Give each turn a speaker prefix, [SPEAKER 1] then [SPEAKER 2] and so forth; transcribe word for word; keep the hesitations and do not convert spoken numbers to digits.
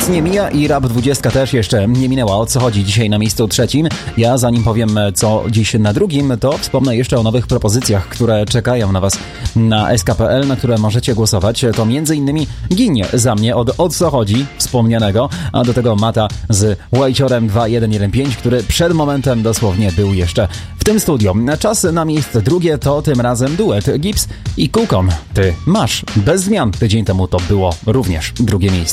[SPEAKER 1] nie mija i Rap dwudziestka też jeszcze nie minęła. O co chodzi dzisiaj na miejscu trzecim? Ja zanim powiem co dziś na drugim, to wspomnę jeszcze o nowych propozycjach, które czekają na Was na S K P L, na które możecie głosować. To między innymi Ginie za mnie od O co chodzi wspomnianego, a do tego Mata z Łajciorem dwa jeden jeden pięć, który przed momentem dosłownie był jeszcze w tym studio. Czas na miejsce drugie to tym razem duet Gibbs i Kukon. Ty masz bez zmian. Tydzień temu to było również drugie miejsce.